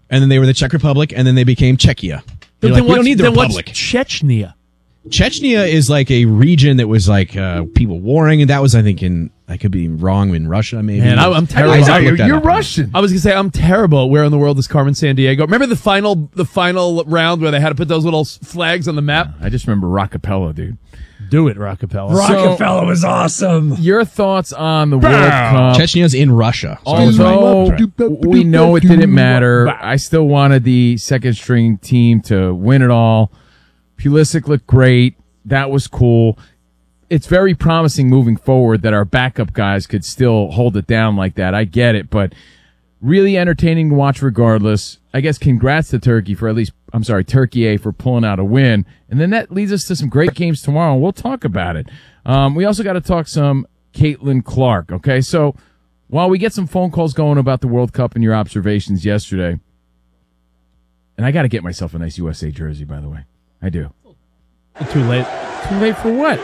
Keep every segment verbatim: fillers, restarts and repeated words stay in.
and then they were the Czech Republic, and then they became Czechia. Then Like, we what's- don't need the then Republic. What's Chechnya? Chechnya is like a region that was like uh, people warring, and that was, I think, in I could be wrong in Russia, maybe. Man, I- I'm terrible. I- I You're- looked that You're up. Russian. I was gonna say I'm terrible at where in the world is Carmen San Diego. Remember the final the final round where they had to put those little s- flags on the map? I just remember Rockapella, dude. Do it, Rockapella. Rockefeller was awesome. Your thoughts on the World Cup? Chechnya's in Russia. So I was right. Although we know it didn't matter, I still wanted the second string team to win it all. Pulisic looked great. That was cool. It's very promising moving forward that our backup guys could still hold it down like that. I get it, but really entertaining to watch regardless. I guess congrats to Turkey for at least, I'm sorry, Turkey A for pulling out a win. And then that leads us to some great games tomorrow, and we'll talk about it. Um, we also got to talk some Caitlin Clark, okay? So while we get some phone calls going about the World Cup and your observations yesterday, and I got to get myself a nice U S A jersey, by the way. I do. Too late. Too late for what?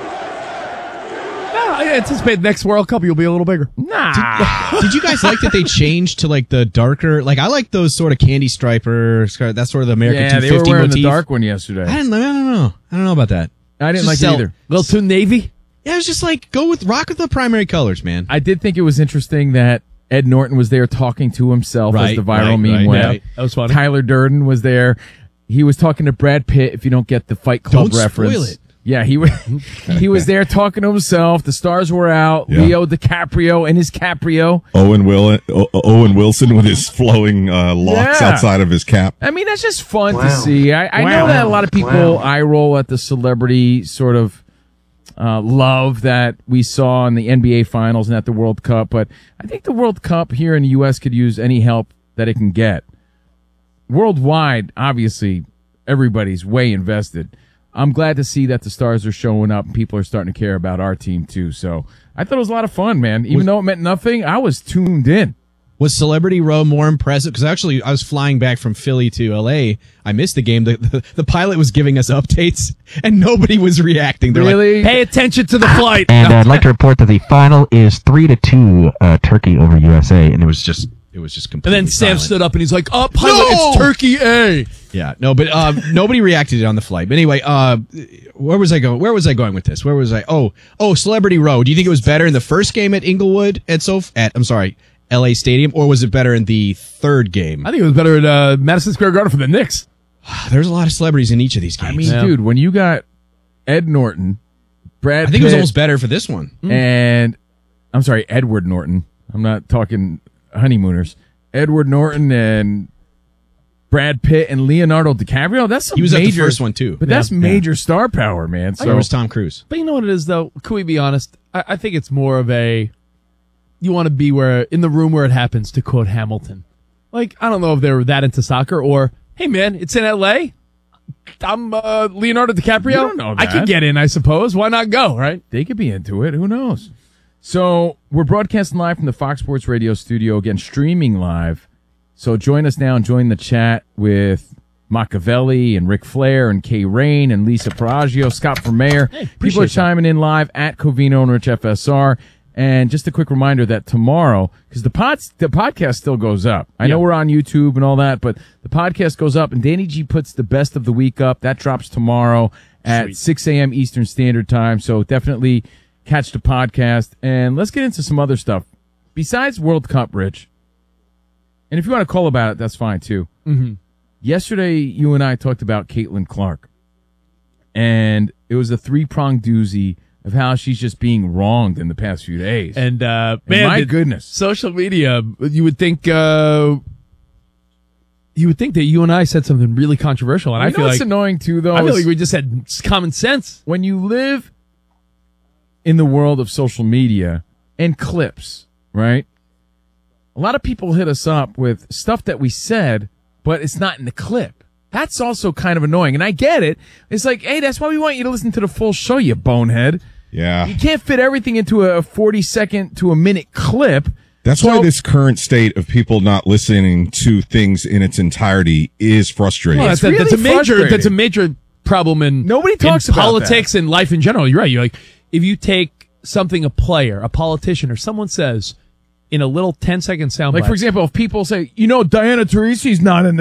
No, I anticipate next World Cup you'll be a little bigger. Nah. Did you guys like that they changed to like the darker? Like I like those sort of candy striper. That's sort of the American yeah, two they were fifty wearing motif. the dark one yesterday. I didn't. I don't know. I don't know about that. I didn't Just like sell- it either. A little too navy. Yeah, it was just like go with rock with the primary colors, man. I did think it was interesting that Ed Norton was there talking to himself as Right, the viral right, meme right, went. right. That was funny. Tyler Durden was there. He was talking to Brad Pitt. If you don't get the Fight Club Don't reference, spoil it. yeah, he was he was there talking to himself. The stars were out. Yeah. Leo DiCaprio and his Caprio. Owen Will o- Owen Wilson with his flowing uh, locks Yeah. outside of his cap. I mean, that's just fun to Wow. see. I, I know Wow. that a lot of people Wow. eye roll at the celebrity sort of uh, love that we saw in the N B A Finals and at the World Cup, but I think the World Cup here in the U S could use any help that it can get. Worldwide, obviously, everybody's way invested. I'm glad to see that the stars are showing up and people are starting to care about our team too. So I thought it was a lot of fun, man. Even Was- though it meant nothing, I was tuned in. Was Celebrity Row more impressive? Because actually, I was flying back from Philly to L A. I missed the game. The, the, the pilot was giving us updates, and nobody was reacting. They're like, Really? Pay attention to the flight. And uh, I'd like to report that the final is three to two uh, Turkey over U S A, and it was just it was just And completely then Sam silent. stood up and he's like, "Oh, pilot, No! it's Turkey A." Yeah, no, but uh, nobody reacted on the flight. But anyway, uh, where was I going? Where was I going with this? Where was I? Oh, oh, Celebrity Row. Do you think it was better in the first game at Inglewood at Sof at I'm sorry, L A Stadium, or was it better in the third game? I think it was better at uh, Madison Square Garden for the Knicks. There's a lot of celebrities in each of these games. I mean, Yeah. dude, when you got Ed Norton, Brad I think it was Pitt, almost better for this one. and I'm sorry, Edward Norton. I'm not talking honeymooners. Edward Norton and Brad Pitt and Leonardo DiCaprio. That's some He was at major, the first one too. but that's Yeah. major star power, man. So So was Tom Cruise. But you know what it is, though? Could we be honest? I, I think it's more of a you want to be where in the room where it happens, to quote Hamilton. Like, I don't know if they were that into soccer or, hey, man, it's in L A. I'm uh, Leonardo DiCaprio. You don't know I that. could get in, I suppose. Why not go, right? they could be into it. Who knows? So we're broadcasting live from the Fox Sports Radio studio, again, streaming live. So join us now and join the chat with Machiavelli and Ric Flair and Kay Rain and Lisa Paraggio, Scott for Mayor. People are appreciate that. chiming in live at Covino and Rich F S R. And just a quick reminder that tomorrow, because the pods, the podcast still goes up. I know Yeah. we're on YouTube and all that, but the podcast goes up, and Danny G puts the best of the week up. That drops tomorrow at Sweet. six a.m. Eastern Standard Time. So definitely catch the podcast, and let's get into some other stuff besides World Cup, Rich. And if you want to call about it, that's fine too. Mm-hmm. Yesterday, you and I talked about Caitlin Clark, and it was a three-pronged doozy of how she's just being wronged in the past few days. And, uh, And man, my did- goodness. social media, you would think, uh, you would think that you and I said something really controversial. And You I know feel what's like, annoying too, though? I feel is like we just had common sense. when you live in the world of social media and clips, right? A lot of people hit us up with stuff that we said, but it's not in the clip. That's also kind of annoying. And I get it. It's like, hey, that's why we want you to listen to the full show, you bonehead. Yeah. You can't fit everything into a forty second to a minute clip. That's So- why this current state of people not listening to things in its entirety is frustrating. Well, It's that's, a, that's a really major. frustrating. That's a major problem in Nobody talks in about politics and life in general. You're right. You're like, if you take something a player, a politician, or someone says in a little ten second soundbite, Like, for example, if people say, you know, Diana Taurasi's not in